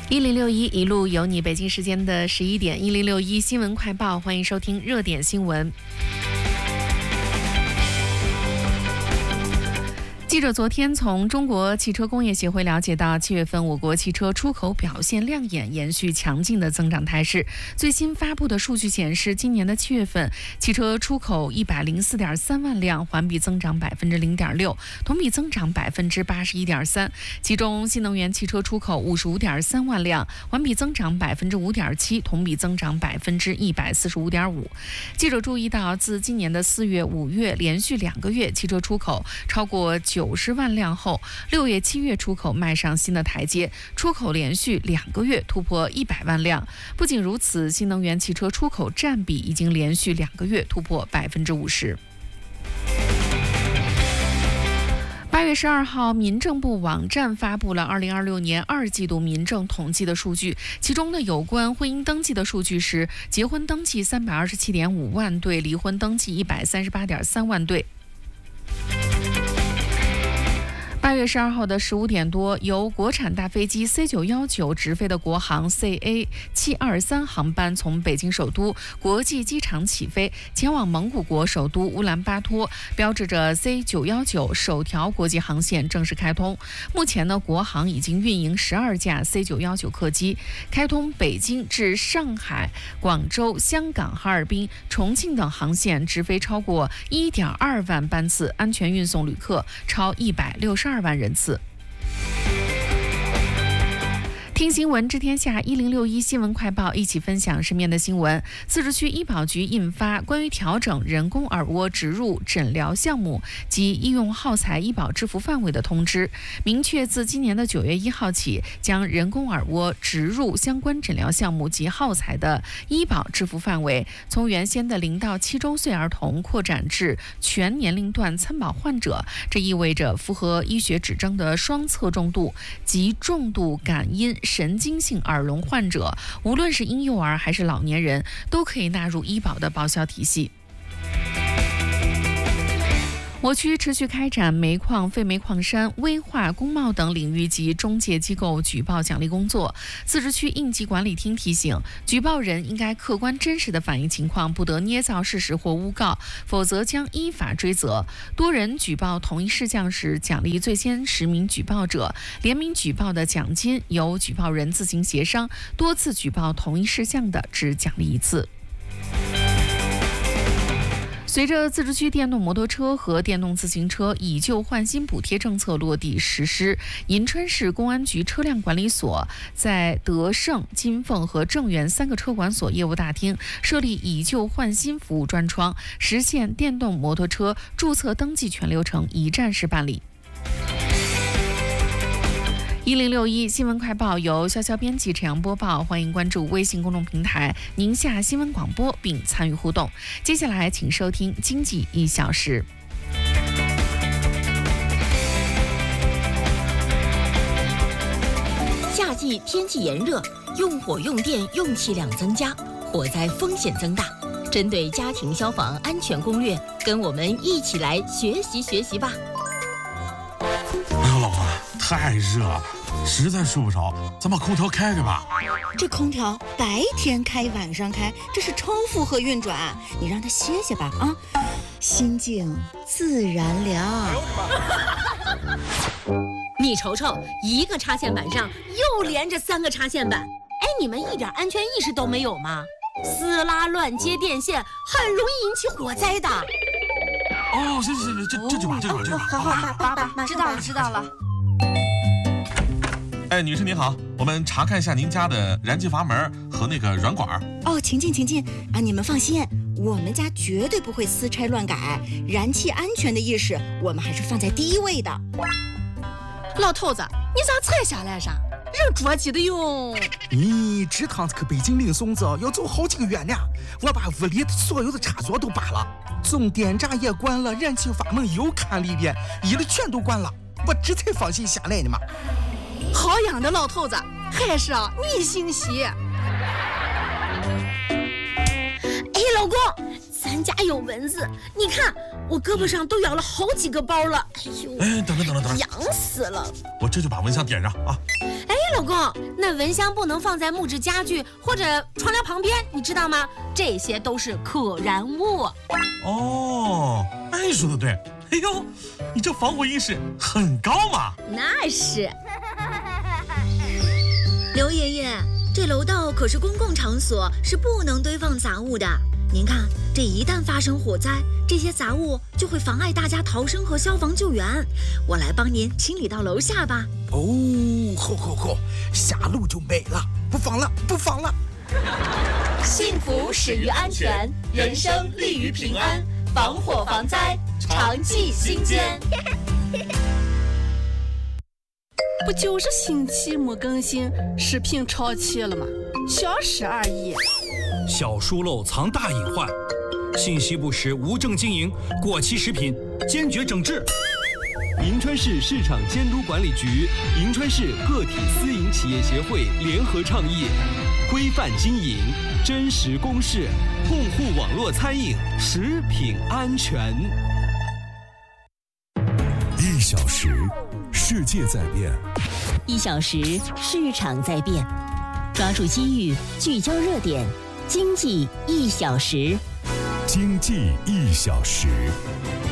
1061一路有你，北京时间的11点，1061新闻快报，欢迎收听热点新闻。记者昨天从中国汽车工业协会了解到，7月份我国汽车出口表现亮眼，延续强劲的增长态势。最新发布的数据显示，今年的7月份，汽车出口104.3万辆，环比增长0.6%，同比增长81.3%。其中，新能源汽车出口55.3万辆，环比增长5.7%，同比增长145.5%。记者注意到，自今年的4月、5月连续2个月汽车出口超过90万辆后，6月、7月出口迈上新的台阶，出口连续2个月突破100万辆。不仅如此，新能源汽车出口占比已经连续2个月突破50%。8月12号，民政部网站发布了2026年2季度民政统计的数据，其中呢，有关婚姻登记的数据是结婚登记327.5万对，离婚登记138.3万对。8月12号的15点多，由国产大飞机 C919 直飞的国航 CA723 航班从北京首都国际机场起飞，前往蒙古国首都乌兰巴托，标志着 C919 首条国际航线正式开通。目前呢，国航已经运营12架 C919 客机，开通北京至上海、广州、香港、哈尔滨、重庆等航线，直飞超过 1.2万班次，安全运送旅客超162万人次。听新闻知天下，1061新闻快报，一起分享身边的新闻。自治区医保局印发关于调整人工耳蜗植入诊疗项目及医用耗材医保支付范围的通知，明确自今年的9月1号起，将人工耳蜗植入相关诊疗项目及耗材的医保支付范围，从原先的0到7周岁儿童扩展至全年龄段参保患者。这意味着符合医学指征的双侧重度及重度感音神经性耳聋患者，无论是婴幼儿还是老年人，都可以纳入医保的报销体系。我区持续开展煤矿、废煤矿山、危化、工贸等领域及中介机构举报奖励工作。自治区应急管理厅提醒，举报人应该客观真实的反映情况，不得捏造事实或诬告，否则将依法追责。多人举报同一事项时，奖励最先10名举报者，联名举报的奖金由举报人自行协商，多次举报同一事项的只奖励1次。随着自治区电动摩托车和电动自行车以旧换新补贴政策落地实施，银川市公安局车辆管理所在德胜、金凤和正源3个车管所业务大厅设立以旧换新服务专窗，实现电动摩托车注册登记全流程一站式办理。1061新闻快报由潇潇编辑、陈阳播报，欢迎关注微信公众平台宁夏新闻广播并参与互动。接下来请收听经济1小时。 夏季天气炎热，用火用电用气量增加，火灾风险增大。针对家庭消防安全攻略，跟我们一起来学习学习吧。 哎呦，老婆，太热了，实在睡不着，咱把空调开开吧。 这空调白天开晚上开，这是超负荷运转，你让它歇歇吧啊，心静自然凉。 你瞅瞅，一个插线板上又连着3个插线板，哎，你们一点安全意识都没有吗？撕拉乱接电线很容易引起火灾的。 哦，是，这就把。 好，爸，知道了。 哎，女士您好，我们查看一下您家的燃气阀门和那个软管。 哦，请进啊！你们放心，我们家绝对不会私拆乱改，燃气安全的意识我们还是放在第一位的。 老头子，你咋才下来啥？人着急的哟。 你这趟去北京领孙子要走好几个月呢，我把屋里所有的插座都拔了，总电闸也关了，燃气阀门又看了一遍，一律全都关了，我这才放心下来的嘛。 好样的，老头子，还是你心细。 哎，老公，咱家有蚊子，你看我胳膊上都咬了好几个包了。哎呦， 哎，等， 痒死了！ 我这就把蚊香点上啊。 哎， 老公，那蚊香不能放在木质家具或者窗帘旁边，你知道吗？这些都是可燃物。 哦，你说的对。哎呦，你这防火意识很高嘛。 那是。 刘爷爷，这楼道可是公共场所，是不能堆放杂物的。您看，这一旦发生火灾，这些杂物就会妨碍大家逃生和消防救援。我来帮您清理到楼下吧。 哦，好，下楼就没了，不放了。 幸福始于安全，人生立于平安，防火防灾，常记心间。 不就是星期没更新，视频超期了吗？小事而已。 小疏漏藏大隐患，信息不实无证经营，过期食品坚决整治。 银川市市场监督管理局、银川市个体私营企业协会联合倡议，规范经营，真实公示，共护网络餐饮食品安全。 1小时，世界在变； 1小时，市场在变。抓住机遇，聚焦热点，经济1小时。 经济1小时。